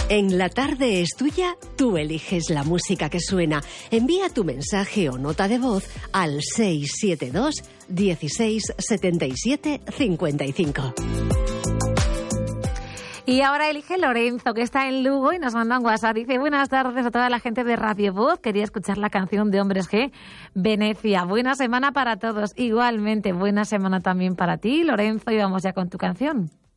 En La Tarde es Tuya, tú eliges la música que suena. Envía tu mensaje o nota de voz al 672 16 77 55. Y ahora elige Lorenzo, que está en Lugo y nos manda un WhatsApp. Dice, buenas tardes a toda la gente de Radio Voz. Quería escuchar la canción de Hombres G, Venecia. Buena semana para todos. Igualmente, buena semana también para ti, Lorenzo. Y vamos ya con tu canción.